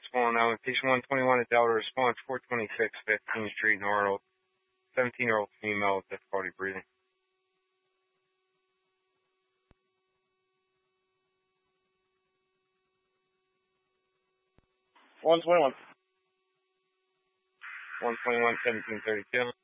calling now. Patient 121 at Delta response 426 15th Street in Arnold. 17-year-old female with difficulty breathing. 121. 121 1732.